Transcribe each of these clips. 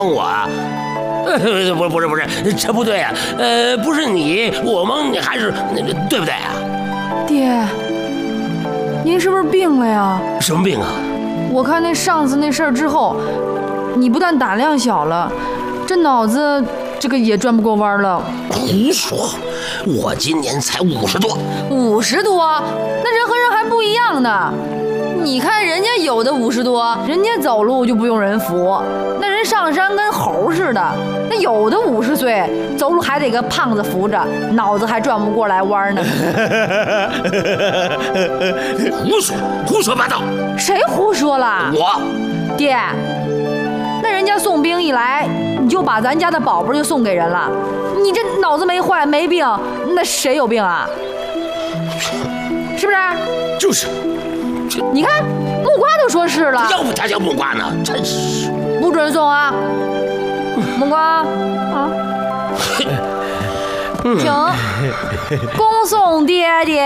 我啊？不是，这不对啊！不是你，我蒙你还是对不对啊？ 爹，您是不是病了呀？ 什么病啊？ 我看那上次那事儿之后，你不但胆量小了，这脑子这个也转不过弯了。 胡说！我今年才50多。 50多？那人和人还不一样呢。你看人家有的50多，人家走路就不用人扶，那人上山跟猴似的。那有的50岁走路还得个胖子扶着，脑子还转不过来弯呢。 胡说八道！ 谁胡说了？ 我。 爹，那人家送兵一来，你就把咱家的宝贝就送给人了。你这脑子没坏没病，那谁有病啊？是不是？ 就是。 你看，木瓜都说是了。 要不他叫木瓜呢？真是。 不准送啊！木瓜啊，请恭送爹爹。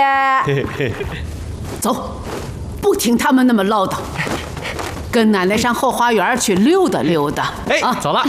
走，不听他们那么唠叨，跟奶奶上后花园去溜达溜达。 走了。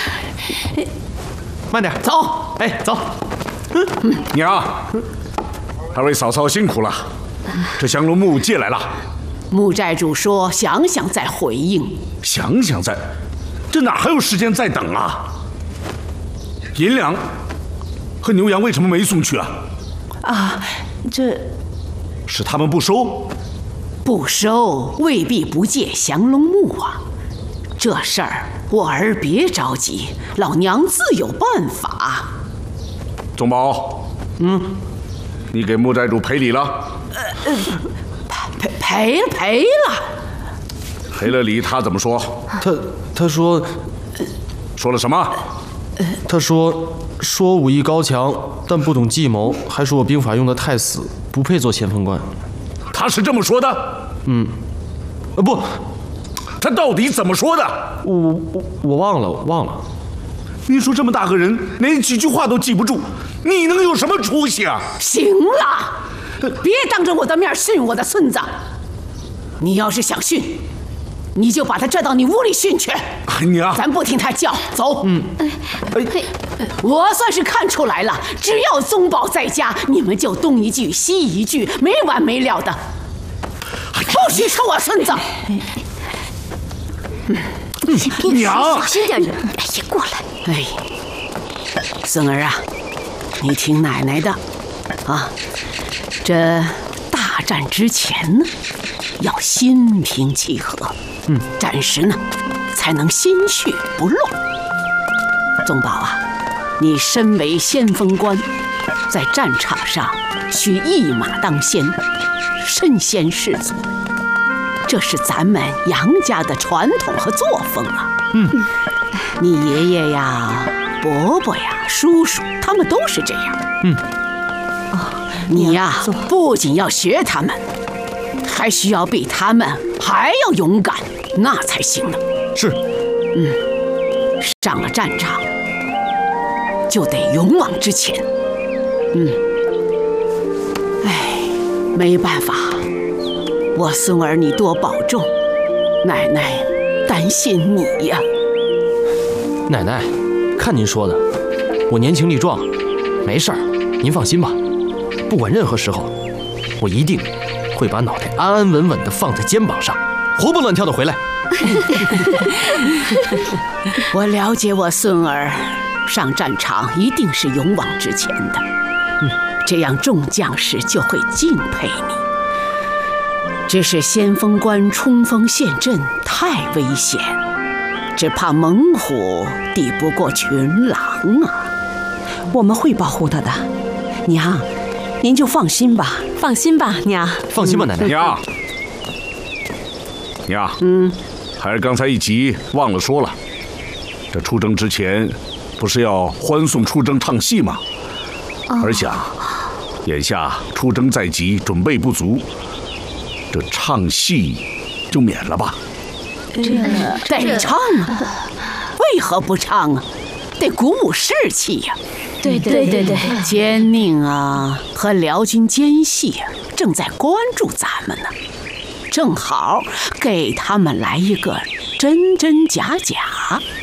慢点， 走。 走。 娘，二位嫂嫂辛苦了。这降龙木借来了。 木寨主说想想再回应。 想想再，这哪还有时间再等啊？银两和牛羊为什么没送去啊？ 这是他们不收？ 不收未必不借降龙木啊。这事儿我儿别着急，老娘自有办法。 宗宝，你给木寨主赔礼了？ 赔了。 赔了礼，他怎么说？ 他说了什么？ 他说武艺高强，但不懂计谋，还说我兵法用得太死，不配做先锋官。 他是这么说的？ 不， 他到底怎么说的？ 我忘了。 你说这么大个人，连几句话都记不住，你能有什么出息啊？ 行了，别当着我的面训我的孙子。你要是想训，你就把他拽到你屋里训去。 娘， 咱不听他叫，走。我算是看出来了，只要宗宝在家，你们就东一句西一句，没完没了的。不许说我孙子。 娘， 小心点人。过来。 孙儿啊，你听奶奶的啊，这大战之前呢，要心平气和，战时呢才能心绪不乱。宗宝啊，你身为先锋官，在战场上需一马当先，身先士卒，这是咱们杨家的传统和作风啊。你爷爷呀、伯伯呀、叔叔，他们都是这样。你呀，不仅要学他们，还需要比他们还要勇敢，那才行呢。 是。 上了战场就得勇往直前。没办法，我孙儿你多保重，奶奶担心你呀。 奶奶，看您说的，我年轻力壮，没事儿，您放心吧。不管任何时候，我一定会把脑袋安安稳稳地放在肩膀上，活蹦乱跳地回来。 我了解我孙儿，上战场一定是勇往直前的，这样众将士就会敬佩你。只是先锋官冲锋陷阵太危险，只怕猛虎抵不过群狼啊！ 我们会保护他的，娘，您就放心吧。放心吧，娘。 放心吧，奶奶。 娘，孩儿刚才一急忘了说了，这出征之前不是要欢送出征唱戏吗？儿想，眼下出征在即，准备不足，这唱戏就免了吧。 得唱啊，为何不唱啊？得鼓舞士气呀。 对， 奸佞啊和辽军奸细正在关注咱们呢，正好给他们来一个真真假假。